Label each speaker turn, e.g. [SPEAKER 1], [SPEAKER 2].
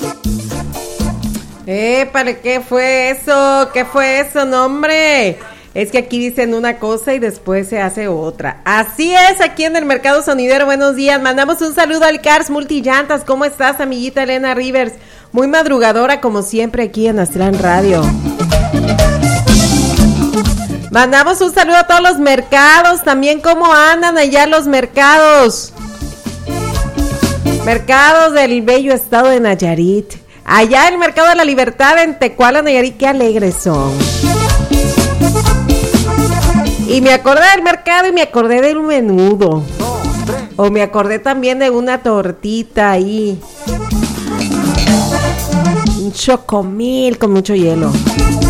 [SPEAKER 1] Épale, ¿qué fue eso? ¿Qué fue eso, no, hombre? Es que aquí dicen una cosa y después se hace otra. Así es, aquí en el Mercado Sonidero. Buenos días, mandamos un saludo al Cars Multillantas. ¿Cómo estás, amiguita Elena Rivers? Muy madrugadora, como siempre, aquí en Aztlán Radio. Mandamos un saludo a todos los mercados. También, ¿cómo andan allá los mercados? Mercados del bello estado de Nayarit. Allá el Mercado de la Libertad en Tecuala, Nayarit, qué alegres son. Y me acordé del mercado y me acordé del menudo. O me acordé también de una tortita ahí. Un chocomil con mucho hielo.